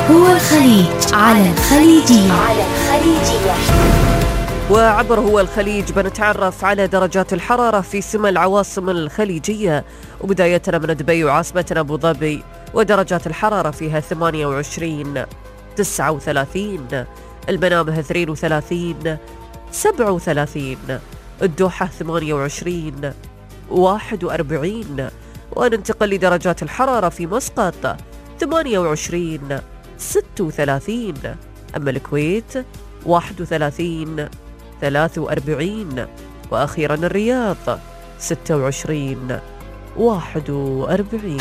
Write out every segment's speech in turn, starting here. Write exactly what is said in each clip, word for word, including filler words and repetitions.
هو الخليج على الخليجية. على الخليجية. وعبر هو الخليج بنتعرف على درجات الحرارة في سمى العواصم الخليجية، وبدايتنا من دبي وعاصمتنا أبو ظبي، ودرجات الحرارة فيها ثمانية وعشرين، تسعة وثلاثين، المنامة اثنين وثلاثين، سبعة وثلاثين، الدوحة ثمانية وعشرين، واحد وأربعين. وننتقل لدرجات الحرارة في مسقط ثمانية وعشرين، ستة وثلاثين، أما الكويت واحد وثلاثين، ثلاثة وأربعين، وأخيرا الرياض ستة وعشرين، واحد وأربعين.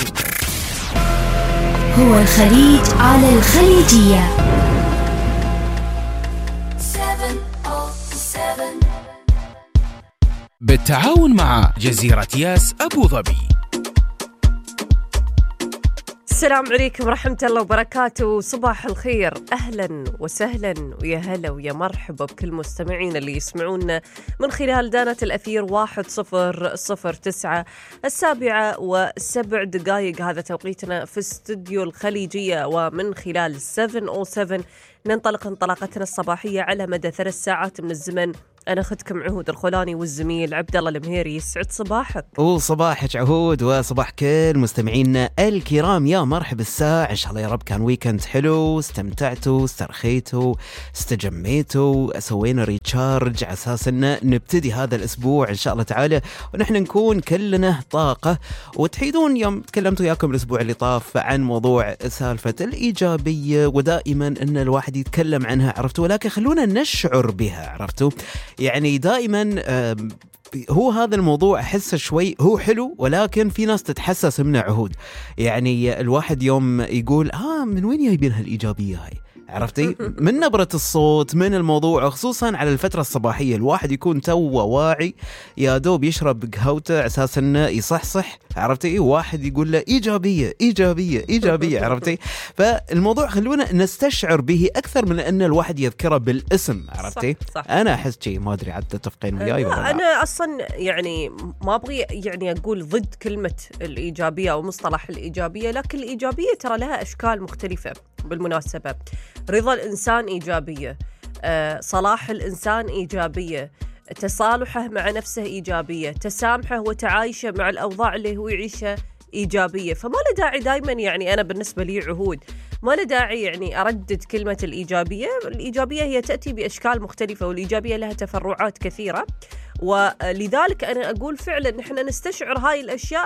هو الخليج على الخليجية. بالتعاون مع جزيرة ياس أبو ظبي. السلام عليكم ورحمة الله وبركاته، صباح الخير، أهلا وسهلا ويا هلا ويا مرحبا بكل مستمعين اللي يسمعونا من خلال دانة الأثير واحد صفر صفر تسعة، السابعة وسبع دقائق هذا توقيتنا في استوديو الخليجية، ومن خلال سبعمية وسبعة ننطلق انطلاقتنا الصباحية على مدى ثلاث ساعات من الزمن. أنا أخذكم عهود الخولاني والزميل عبد الله المهيري. يسعد صباحك. وصباحك عهود، وصباح كل مستمعينا الكرام، يا مرحب الساعة. إن شاء الله يا رب كان ويكند حلو، استمتعتوا، استرخيتوا، استجميتوا، سوينا ريتشارج على أساس إن نبتدي هذا الأسبوع إن شاء الله تعالى ونحن نكون كلنا طاقة. وتحيدون يوم تكلمت وياكم الأسبوع اللي طاف عن موضوع سالفة الإيجابية، ودائما إن الواحد يتكلم عنها، عرفتوا، ولكن خلونا نشعر بها، عرفتوا. يعني دائما هو هذا الموضوع أحسه شوي هو حلو، ولكن في ناس تتحسس منه عهود. يعني الواحد يوم يقول آه من وين جايبين هالإيجابية هاي، عرفتي، من نبرة الصوت، من الموضوع، خصوصا على الفترة الصباحية الواحد يكون توه واعي، يا دوب يشرب قهوته على أساس إنه يصحصح، عرفتي، واحد يقول له إيجابية إيجابية إيجابية، عرفتي. فالموضوع خلونا نستشعر به أكثر من أن الواحد يذكره بالاسم، عرفتي. صح صح. أنا أحس شيء، ما أدري عاد تتفقين وياي ولا لا. أنا أصلا يعني ما أبغي يعني أقول ضد كلمة الإيجابية أو مصطلح الإيجابية، لكن الإيجابية ترى لها أشكال مختلفة. بالمناسبة رضا الإنسان إيجابية، أه صلاح الإنسان إيجابية، تصالحه مع نفسه إيجابية، تسامحه وتعايشه مع الأوضاع اللي هو يعيشها إيجابية. فما له داعي دايما، يعني أنا بالنسبة لي عهود ما له داعي يعني أردد كلمة الإيجابية. الإيجابية هي تأتي بأشكال مختلفة، والإيجابية لها تفرعات كثيرة، ولذلك أنا أقول فعلا نحن نستشعر هاي الأشياء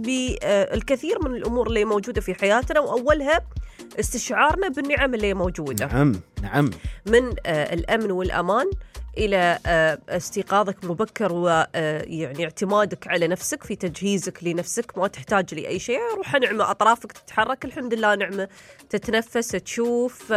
بالكثير من الأمور اللي موجودة في حياتنا، وأولها استشعارنا بالنعم اللي موجودة. نعم نعم. من الأمن والأمان إلى استيقاظك مبكر، ويعني اعتمادك على نفسك في تجهيزك لنفسك، ما تحتاج لأي شيء. روح نعمة، أطرافك تتحرك الحمد لله نعمة، تتنفس، تشوف،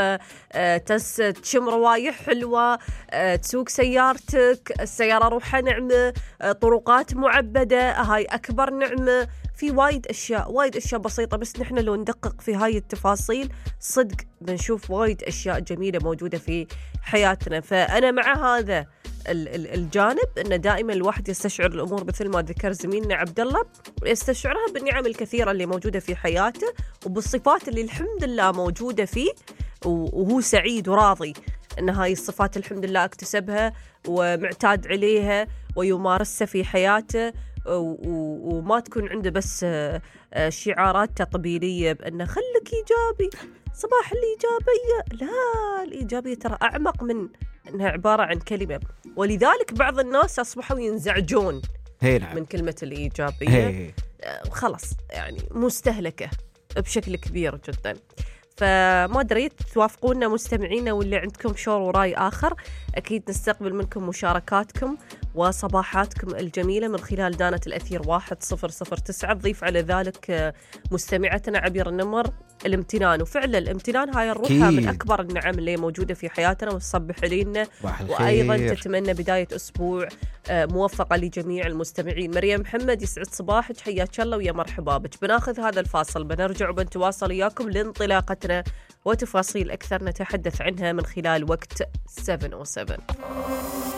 تشم روايح حلوة، تسوق سيارتك، السيارة روحها نعمة، طرقات معبدة، هاي أكبر نعمة. في وايد أشياء وايد أشياء بسيطة، بس نحن لو ندقق في هاي التفاصيل صدق بنشوف وايد أشياء جميلة موجودة في حياتنا. فأنا مع هذا الجانب أن دائما الواحد يستشعر الأمور مثل ما ذكر زميلنا عبد الله، يستشعرها بالنعم الكثيرة اللي موجودة في حياته، وبالصفات اللي الحمد لله موجودة فيه، وهو سعيد وراضي أن هاي الصفات الحمد لله اكتسبها ومعتاد عليها ويمارسها في حياته، وما تكون عنده بس شعارات تطبيلية بأنه خلك إيجابي، صباح الإيجابية. لا، الإيجابية ترى أعمق من أنها عبارة عن كلمة، ولذلك بعض الناس أصبحوا ينزعجون من كلمة الإيجابية. خلاص يعني مستهلكة بشكل كبير جدا. فما أدري توافقونا مستمعينا، واللي عندكم شور وراي آخر أكيد نستقبل منكم مشاركاتكم وصباحاتكم الجميلة من خلال دانة الأثير واحد صفر صفر تسعة. تضيف على ذلك مستمعتنا عبير النمر الامتنان، وفعلا الامتنان هاي الروحة من أكبر النعم اللي موجودة في حياتنا، وتصبح لنا، وأيضا تتمنى بداية أسبوع موفقة لجميع المستمعين. مريم محمد يسعد صباحك، حياك الله ويا مرحبا بك. بناخذ هذا الفاصل، بنرجع وبنتواصل إياكم لانطلاقتنا وتفاصيل أكثر نتحدث عنها من خلال وقت سبعمية وسبعة.